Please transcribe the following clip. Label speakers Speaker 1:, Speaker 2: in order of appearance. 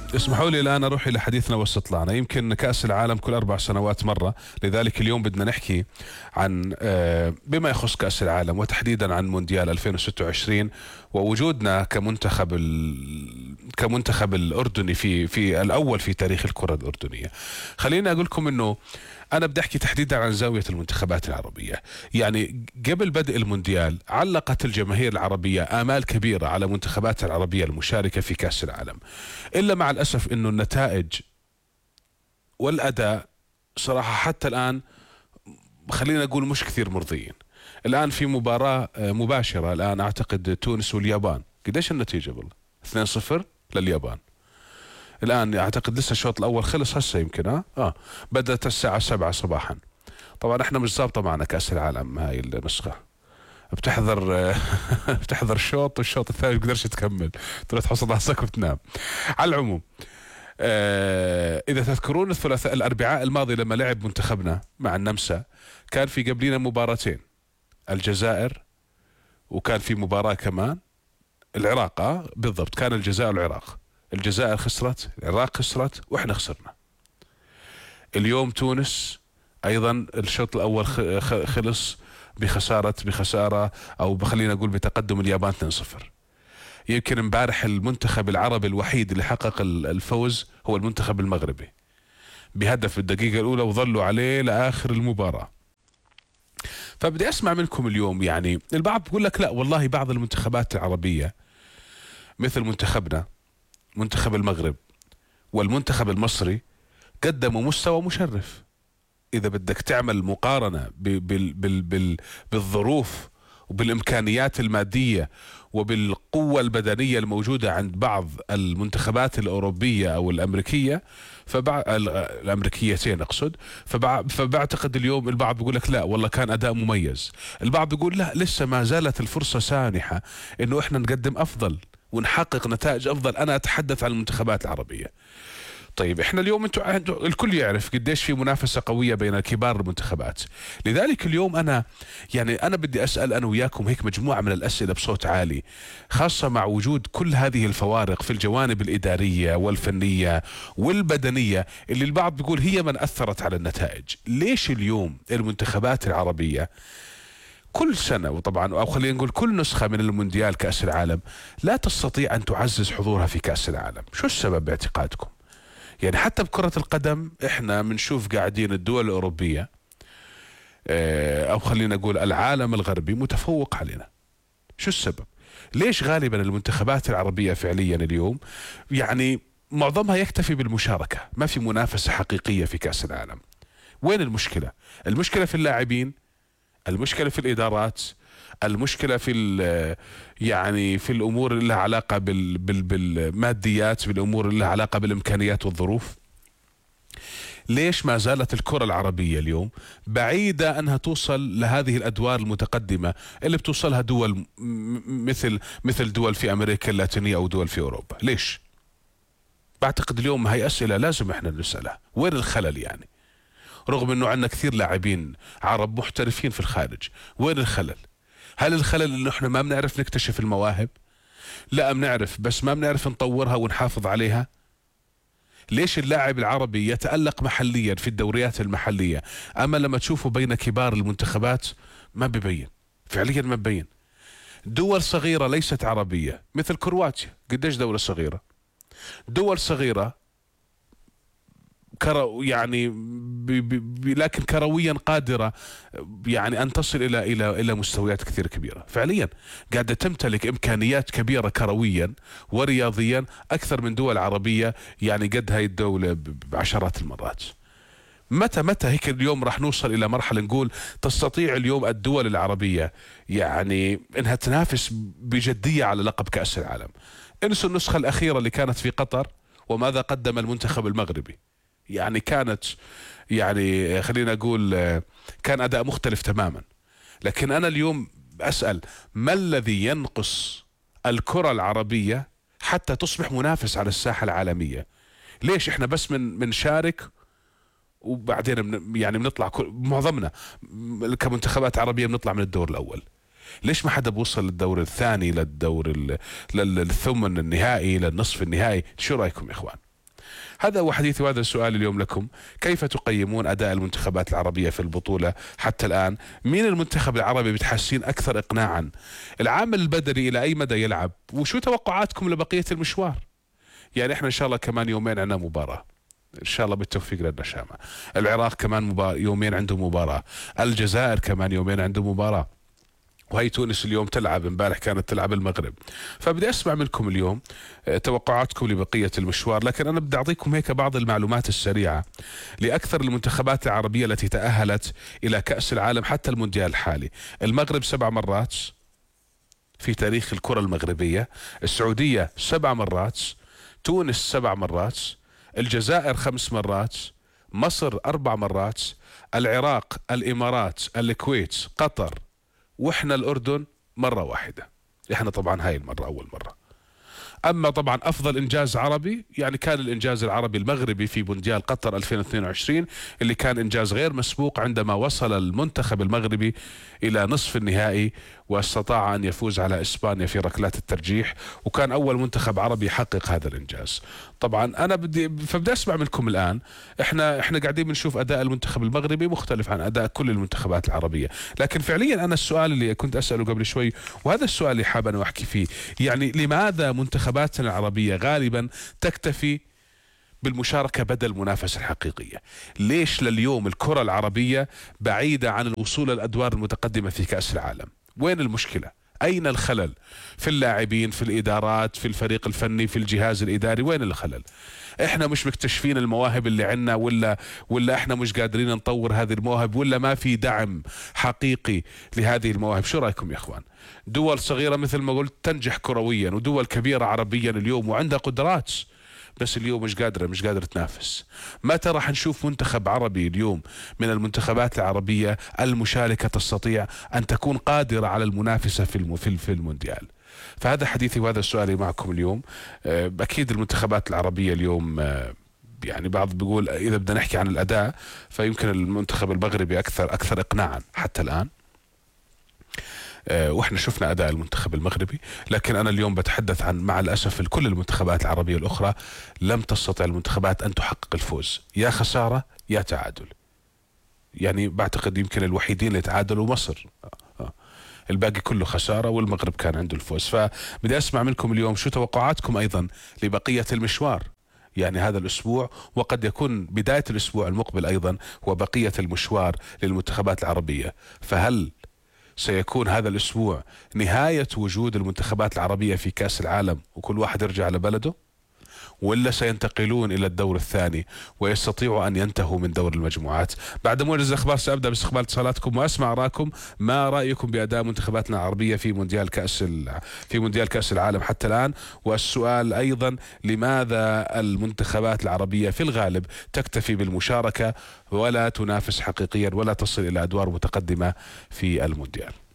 Speaker 1: اسمحوا لي الآن أروح إلى حديثنا واستطلعنا. يمكن كأس العالم كل 4 سنوات مرة، لذلك اليوم بدنا نحكي عن بما يخص كأس العالم وتحديدا عن مونديال 2026 ووجودنا كمنتخب الأردني في الأول في تاريخ الكرة الأردنية. خليني أقول لكم إنه أنا بدي أحكي تحديدا عن زاوية المنتخبات العربية. يعني قبل بدء المونديال علقت الجماهير العربية آمال كبيرة على منتخبات العربية المشاركة في كأس العالم، إلا مع الأسف إنه النتائج والأداء صراحة حتى الآن خلينا نقول مش كثير مرضيين. الآن في مباراة مباشرة الآن أعتقد تونس واليابان، قديش النتيجة بالله؟ 2-0 لليابان. الآن أعتقد لسه الشوط الأول خلص هسه يمكن بدأت الساعة 7 صباحا. طبعا احنا مش ظابطة معنا كأس العالم هاي النسخة، بتحضر بتحضر شوط والشوط الثاني بتقدرش تكمل، تروح تحصل راسك وتنام. على العموم إذا تذكرون الأربعاء الماضي لما لعب منتخبنا مع النمسا كان في قبلنا مباراتين، الجزائر وكان في مباراة كمان العراق. بالضبط كان الجزائر والعراق. الجزائر خسرت، العراق خسرت، واحنا خسرنا. اليوم تونس ايضا الشوط الاول خلص بخسارة او خلينا نقول بتقدم اليابان 2-0. يمكن امبارح المنتخب العربي الوحيد اللي حقق الفوز هو المنتخب المغربي بهدف الدقيقة الاولى وظلوا عليه لاخر المباراة. فبدي اسمع منكم اليوم، يعني البعض بيقول لك لا والله بعض المنتخبات العربية مثل منتخبنا منتخب المغرب والمنتخب المصري قدموا مستوى مشرف. إذا بدك تعمل مقارنة بالظروف وبالإمكانيات المادية وبالقوة البدنية الموجودة عند بعض المنتخبات الأوروبية أو الأمريكية الأمريكيتين أقصد، فبعتقد اليوم البعض بيقول لك لا والله كان أداء مميز. البعض بيقول لا لسه ما زالت الفرصة سانحة إنه إحنا نقدم أفضل ونحقق نتائج أفضل. أنا أتحدث عن المنتخبات العربية. طيب احنا اليوم انتوا الكل يعرف قديش في منافسة قوية بين كبار المنتخبات، لذلك اليوم انا بدي اسأل انا وياكم هيك مجموعة من الاسئلة بصوت عالي، خاصة مع وجود كل هذه الفوارق في الجوانب الادارية والفنية والبدنية اللي البعض بيقول هي من اثرت على النتائج. ليش اليوم المنتخبات العربية كل سنة وطبعا او خلينا نقول كل نسخة من المونديال كأس العالم لا تستطيع ان تعزز حضورها في كأس العالم؟ شو السبب باعتقادكم؟ يعني حتى بكرة القدم احنا بنشوف قاعدين الدول الأوروبية او خلينا نقول العالم الغربي متفوق علينا. شو السبب؟ ليش غالبا المنتخبات العربية فعليا اليوم يعني معظمها يكتفي بالمشاركة، ما في منافسة حقيقية في كأس العالم؟ وين المشكلة؟ المشكلة في اللاعبين، المشكلة في الإدارات، المشكلة في يعني في الأمور اللي لها علاقة بالماديات، بالأمور اللي لها علاقة بالإمكانيات والظروف. ليش ما زالت الكرة العربية اليوم بعيدة أنها توصل لهذه الأدوار المتقدمة اللي بتوصلها دول مثل دول في أمريكا اللاتينية أو دول في أوروبا؟ ليش؟ بعتقد اليوم هاي أسئلة لازم إحنا نسألها. وين الخلل يعني؟ رغم أنه عندنا كثير لاعبين عرب محترفين في الخارج، وين الخلل؟ هل الخلل انه احنا ما بنعرف نكتشف المواهب؟ لا بنعرف بس ما بنعرف نطورها ونحافظ عليها. ليش اللاعب العربي يتألق محليا في الدوريات المحلية اما لما تشوفه بين كبار المنتخبات ما ببين؟ فعليا ما ببين. دول صغيرة ليست عربية مثل كرواتيا، قديش دولة صغيرة؟ دول صغيرة يعني لكن كرويا قادرة يعني أن تصل إلى مستويات كثير كبيرة. فعليا قاعدة تمتلك إمكانيات كبيرة كرويا ورياضيا أكثر من دول عربية يعني قد هاي الدولة بعشرات المرات. متى هيك اليوم راح نوصل إلى مرحلة نقول تستطيع اليوم الدول العربية يعني إنها تنافس بجدية على لقب كأس العالم؟ انسوا النسخة الأخيرة اللي كانت في قطر وماذا قدم المنتخب المغربي. يعني كانت يعني خلينا أقول كان أداء مختلف تماما. لكن أنا اليوم أسأل ما الذي ينقص الكرة العربية حتى تصبح منافس على الساحة العالمية؟ ليش إحنا بس بنشارك وبعدين يعني بنطلع معظمنا كمنتخبات عربية بنطلع من الدور الأول؟ ليش ما حدا بوصل للدور الثاني للدور الثمن النهائي للنصف النهائي؟ شو رأيكم يا إخوان؟ هذا هو حديثي وهذا السؤال اليوم لكم. كيف تقيمون أداء المنتخبات العربية في البطولة حتى الآن؟ مين المنتخب العربي بتحسين أكثر إقناعا؟ العامل البدني إلى أي مدى يلعب؟ وشو توقعاتكم لبقية المشوار؟ يعني احنا إن شاء الله كمان يومين عندنا مباراة، ان شاء الله بالتوفيق لنا شامة. العراق كمان يومين عنده مباراة. الجزائر كمان يومين عنده مباراة. وهي تونس اليوم تلعب، امبارح كانت تلعب المغرب. فبدي اسمع منكم اليوم توقعاتكم لبقية المشوار، لكن انا بدي اعطيكم هيك بعض المعلومات السريعة لاكثر المنتخبات العربية التي تأهلت الى كأس العالم حتى المونديال الحالي. المغرب 7 مرات في تاريخ الكرة المغربية، السعودية 7 مرات، تونس 7 مرات، الجزائر 5 مرات، مصر 4 مرات، العراق، الامارات، الكويت، قطر، واحنا الاردن مرة واحدة. احنا طبعا هاي المرة اول مرة. اما طبعا افضل انجاز عربي يعني كان الانجاز العربي المغربي في مونديال قطر 2022 اللي كان انجاز غير مسبوق عندما وصل المنتخب المغربي الى نصف النهائي واستطاع ان يفوز على اسبانيا في ركلات الترجيح، وكان اول منتخب عربي يحقق هذا الانجاز. طبعا انا بدي اسمع منكم الان. احنا قاعدين بنشوف اداء المنتخب المغربي مختلف عن اداء كل المنتخبات العربيه، لكن فعليا انا السؤال اللي كنت اساله قبل شوي وهذا السؤال اللي حاب انا احكي فيه، يعني لماذا منتخباتنا العربيه غالبا تكتفي بالمشاركة بدل المنافسة الحقيقية؟ ليش لليوم الكرة العربية بعيدة عن الوصول للأدوار المتقدمة في كأس العالم؟ وين المشكلة؟ أين الخلل؟ في اللاعبين، في الإدارات، في الفريق الفني، في الجهاز الإداري؟ وين الخلل؟ احنا مش مكتشفين المواهب اللي عندنا، ولا احنا مش قادرين نطور هذه المواهب، ولا ما في دعم حقيقي لهذه المواهب؟ شو رايكم يا اخوان؟ دول صغيرة مثل ما قلت تنجح كرويا، ودول كبيرة عربيا اليوم وعندها قدرات، بس اليوم مش قادرة تنافس. متى راح نشوف منتخب عربي اليوم من المنتخبات العربية المشاركة تستطيع أن تكون قادرة على المنافسة في المونديال؟ فهذا حديثي وهذا سؤالي معكم اليوم. أكيد المنتخبات العربية اليوم يعني بعض بيقول إذا بدنا نحكي عن الأداء فيمكن المنتخب المغربي أكثر إقناعا حتى الآن، واحنا شفنا اداء المنتخب المغربي. لكن انا اليوم بتحدث عن مع الاسف كل المنتخبات العربيه الاخرى لم تستطع المنتخبات ان تحقق الفوز، يا خساره يا تعادل. يعني بعتقد يمكن الوحيدين اللي تعادلوا مصر، الباقي كله خساره، والمغرب كان عنده الفوز. فبدي اسمع منكم اليوم شو توقعاتكم ايضا لبقيه المشوار، يعني هذا الاسبوع وقد يكون بدايه الاسبوع المقبل ايضا وبقيه المشوار للمنتخبات العربيه. فهل سيكون هذا الأسبوع نهاية وجود المنتخبات العربية في كأس العالم وكل واحد يرجع لبلده، ولا سينتقلون إلى الدور الثاني ويستطيعوا أن ينتهوا من دور المجموعات؟ بعد موجز الأخبار سأبدأ باستقبال اتصالاتكم وأسمع آراءكم. ما رأيكم بأداء منتخباتنا العربية في مونديال كأس العالم حتى الآن؟ والسؤال أيضا، لماذا المنتخبات العربية في الغالب تكتفي بالمشاركة ولا تنافس حقيقيا ولا تصل إلى أدوار متقدمة في المونديال؟